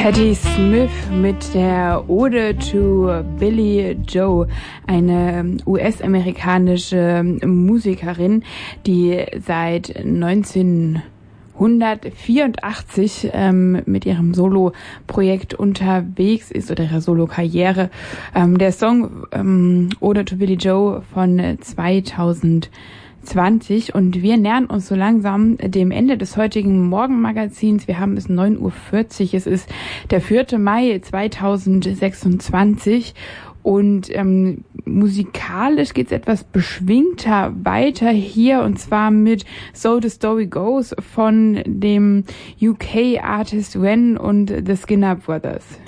Patti Smith mit der Ode to Billie Joe, eine US-amerikanische Musikerin, die seit 1984 mit ihrem Solo-Projekt unterwegs ist oder ihrer Solo-Karriere. Der Song Ode to Billie Joe von 2020 und wir nähern uns so langsam dem Ende des heutigen Morgenmagazins. Wir haben es 9:40 Uhr. Es ist der 4. Mai 2026 und musikalisch geht's etwas beschwingter weiter hier und zwar mit So the Story Goes von dem UK-Artist When und The Skinner Brothers.